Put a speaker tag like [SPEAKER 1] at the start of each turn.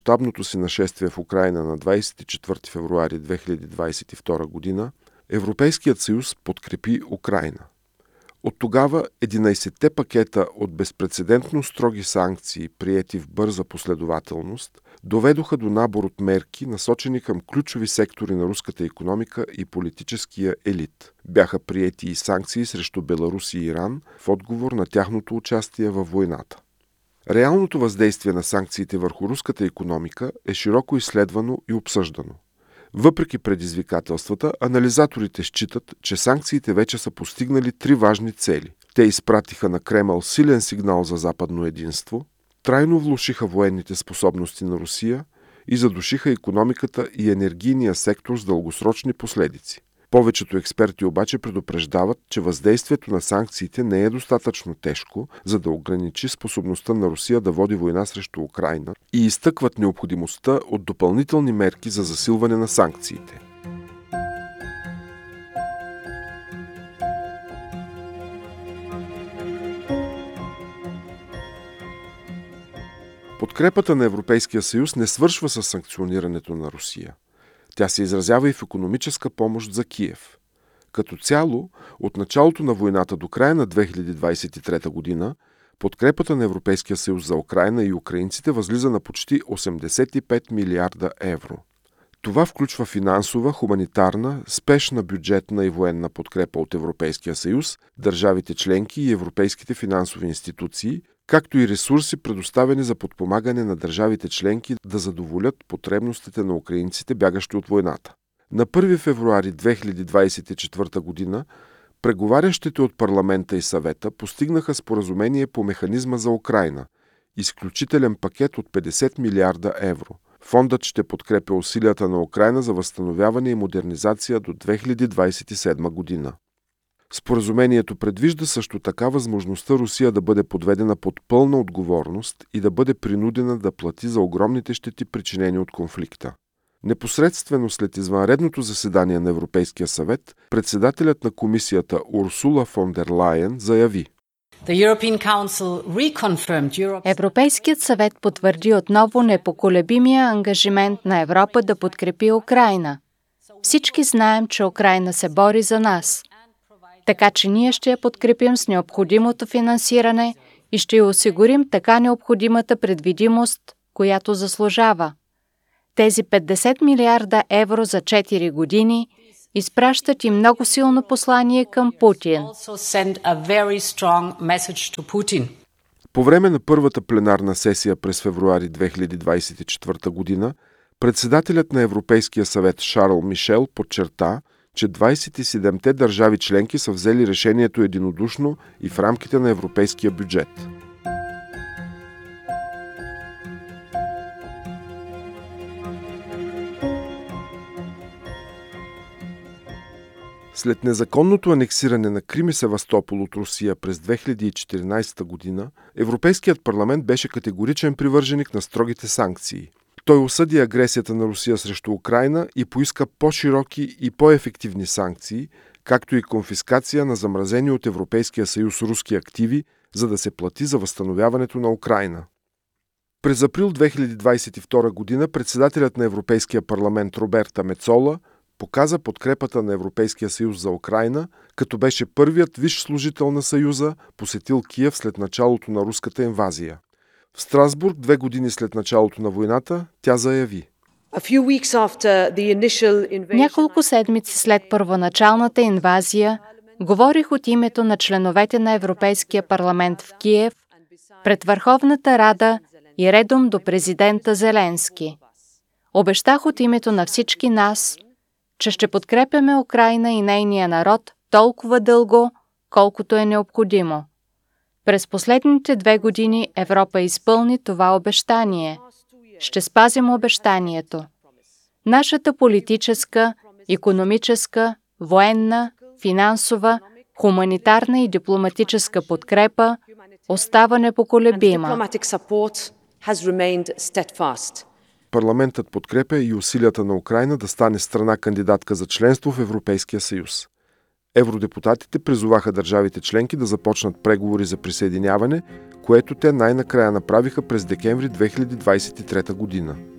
[SPEAKER 1] мащабното си нашествие в Украйна на 24 февруари 2022 година, Европейският съюз подкрепи Украйна. От тогава 11-те пакета от безпрецедентно строги санкции, приети в бърза последователност, доведоха до набор от мерки, насочени към ключови сектори на руската икономика и политическия елит. Бяха приети и санкции срещу Беларус и Иран в отговор на тяхното участие във войната. Реалното въздействие на санкциите върху руската икономика е широко изследвано и обсъждано. Въпреки предизвикателствата, анализаторите считат, че санкциите вече са постигнали три важни цели. Те изпратиха на Кремъл силен сигнал за западно единство, трайно влошиха военните способности на Русия и задушиха икономиката и енергийния сектор с дългосрочни последици. Повечето експерти обаче предупреждават, че въздействието на санкциите не е достатъчно тежко, за да ограничи способността на Русия да води война срещу Украйна и изтъкват необходимостта от допълнителни мерки за засилване на санкциите. Подкрепата на Европейския съюз не свършва с санкционирането на Русия. Тя се изразява и в икономическа помощ за Киев. Като цяло, от началото на войната до края на 2023 година, подкрепата на Европейския съюз за Украйна и украинците възлиза на почти 85 милиарда евро. Това включва финансова, хуманитарна, спешна бюджетна и военна подкрепа от Европейския съюз, държавите членки и европейските финансови институции, както и ресурси, предоставени за подпомагане на държавите членки да задоволят потребностите на украинците, бягащи от войната. На 1 февруари 2024 година преговарящите от парламента и съвета постигнаха споразумение по механизма за Украйна, изключителен пакет от 50 милиарда евро. Фондът ще подкрепя усилията на Украйна за възстановяване и модернизация до 2027 година. Споразумението предвижда също така възможността Русия да бъде подведена под пълна отговорност и да бъде принудена да плати за огромните щети, причинени от конфликта. Непосредствено след извънредното заседание на Европейския съвет, председателят на комисията Урсула фон дер Лайен заяви:
[SPEAKER 2] Европейският съвет потвърди отново непоколебимия ангажимент на Европа да подкрепи Украйна. Всички знаем, че Украйна се бори за нас. Така че ние ще я подкрепим с необходимото финансиране и ще й осигурим така необходимата предвидимост, която заслужава. Тези 50 милиарда евро за 4 години изпращат и много силно послание към Путин.
[SPEAKER 1] По време на първата пленарна сесия през февруари 2024 година, председателят на Европейския съвет Шарл Мишел подчерта, че 27-те държави членки са взели решението единодушно и в рамките на европейския бюджет. След незаконното анексиране на Крим и Севастопол от Русия през 2014 година, Европейският парламент беше категоричен привърженик на строгите санкции. Той осъди агресията на Русия срещу Украйна и поиска по-широки и по-ефективни санкции, както и конфискация на замразени от Европейския съюз руски активи, за да се плати за възстановяването на Украйна. През април 2022 година председателят на Европейския парламент Роберта Мецола показа подкрепата на Европейския съюз за Украйна, като беше първият висш служител на Съюза, посетил Киев след началото на руската инвазия. В Страсбург, 2 години след началото на войната, тя заяви:
[SPEAKER 2] Няколко седмици след първоначалната инвазия говорих от името на членовете на Европейския парламент в Киев пред Върховната Рада и редом до президента Зеленски. Обещах от името на всички нас, че ще подкрепяме Украйна и нейния народ толкова дълго, колкото е необходимо. През последните 2 години Европа изпълни това обещание. Ще спазим обещанието. Нашата политическа, икономическа, военна, финансова, хуманитарна и дипломатическа подкрепа остава непоколебима.
[SPEAKER 1] Парламентът подкрепя и усилията на Украйна да стане страна кандидатка за членство в Европейския съюз. Евродепутатите призоваха държавите членки да започнат преговори за присъединяване, което те най-накрая направиха през декември 2023 година.